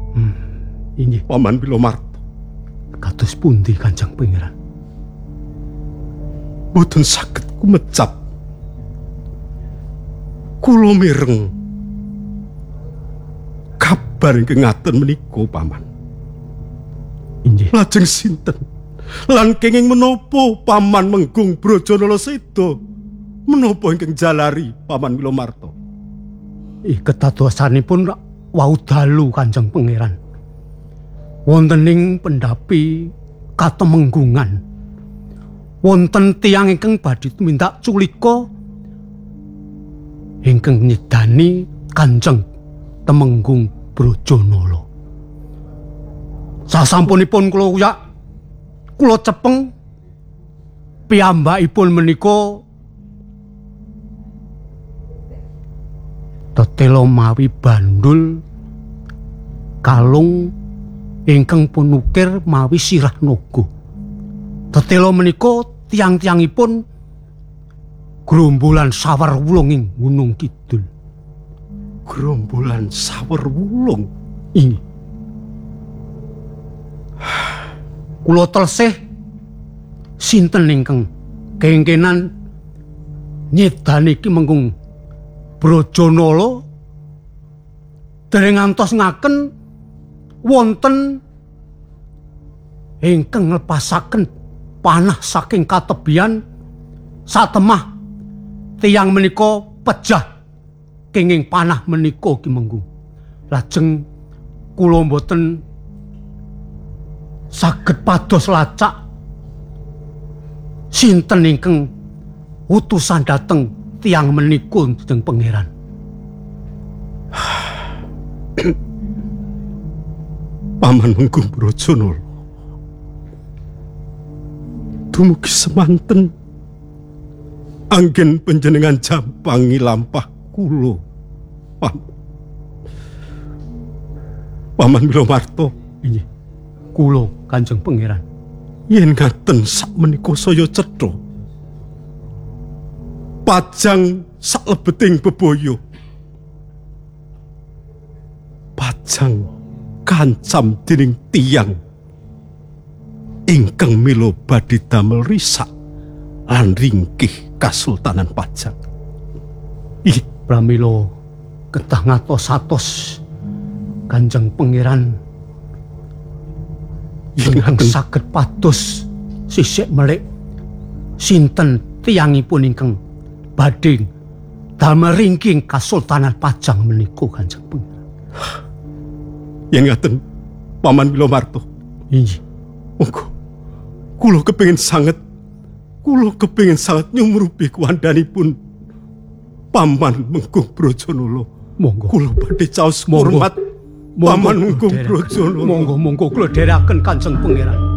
Inggih. Paman Wilomarto. Kados pundi Kanjeng Pangeran? Boten saged kumecap. Kula mireng kabar ingkang ngaten menika, Paman. Inggih. Lajeng sinten? Lan kenging menapa Paman Menggung Brajanala Seda? Menapa ingkang jalari Paman Wilomarto? Ketadosanipun wau dalu Kanjeng Pangeran. Wonten ing pendhapi Katemenggungan. Wonten tiyang ingkang badhe tumindak culika ingkang nyedani Kanjeng Temenggung Brajanala. Sasampunipun kula uyak, kula cepeng piyambakipun menika tetela mawi bandul kalung ingkang pun ukir mawi sirah naga. Tetela menika tiang-tiangipun grombolan Sawerwulung ing Gunung Kidul. Grombolan Sawerwulung? Inggih. Kula telsih sinten ingkang kengkenan nyedani Ki Menggung Brajanala dereng ngantos ngaken wonten ingkang nglepasaken panah saking katebian satemah tiyang menika pejah kenging panah menika Ki Menggung. Lajeng kula mboten saged pados lacak sinten ingkang utusan dhateng tiyang menika Kanjeng Pangeran. Paman Menggung Brajanala. Dumugi semanten anggen panjenengan jampangi lampah kula. Paman Wilomarto. Inggih. Kula Kanjeng Pangeran. Yen ngaten sakmenika saya cetha. Pajang saklebeting bebaya. Pajang kancam dening tiyang ingkang mila badhe damel risak lan ringkih Kasultanan Pajang. Ih, pramila kedah ngatos-atos Kanjeng Pangeran ingkang saged pados sisik melek sinten tiyangipun ingkang badhe damel ringking Kasultanan Pajang menika Kanjeng Pangeran. Yen ngaten Paman Wilomarto. Inggih. Monggo kula kepengin sanget nyumrupi kuwandanipun Paman Menggung Brajanala. Monggo kula badhe caos hormat Paman Menggung Brajanala. Monggo kula dherekaken Kanjeng Pangeran.